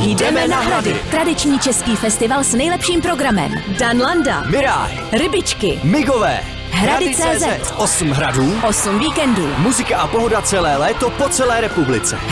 Jdeme na hrady. Tradiční český festival s nejlepším programem. Dan Landa, Miráj, Rybičky, Migové, Hrady.cz, 8 hradů, 8 víkendů. muzika a pohoda celé léto po celé republice.